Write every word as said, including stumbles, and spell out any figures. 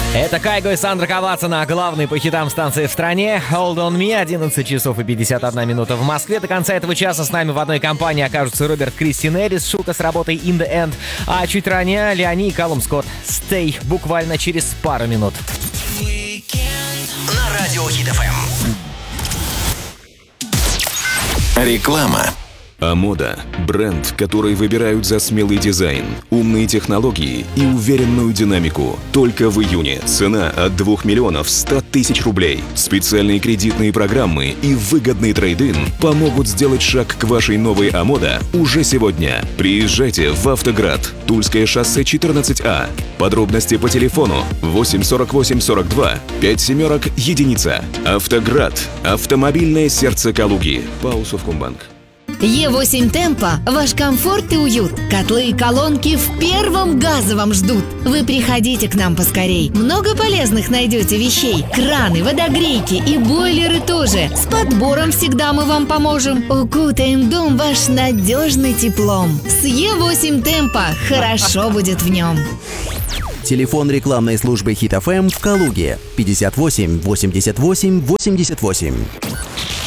Это Кайго и Сандра Каваца на главной по хитам станции в стране. Hold on me, одиннадцать часов и пятьдесят одна минута в Москве. До конца этого часа с нами в одной компании окажутся Роберт Кристин Эрис, Шука с работой In The End, а чуть ранее Леони и Калум Скотт Stay, буквально через пару минут. На радио Хит эф эм. Реклама. Амода – бренд, который выбирают за смелый дизайн, умные технологии и уверенную динамику. Только в июне цена от двух миллионов ста тысяч рублей. Специальные кредитные программы и выгодный трейд-ин помогут сделать шаг к вашей новой Амода уже сегодня. Приезжайте в Автоград, Тульское шоссе четырнадцать А. Подробности по телефону восемь сорок восемь сорок два пять семерок единица. Автоград – автомобильное сердце Калуги. ПАО Совкомбанк. Е восемь Темпо – ваш комфорт и уют. Котлы и колонки в первом газовом ждут. Вы приходите к нам поскорей. Много полезных найдете вещей. Краны, водогрейки и бойлеры тоже. С подбором всегда мы вам поможем. Укутаем дом ваш надежный теплом. С Е восемь Темпо хорошо будет в нем. Телефон рекламной службы Хит эф эм в Калуге пятьдесят восемь восемьдесят восемь восемьдесят восемь.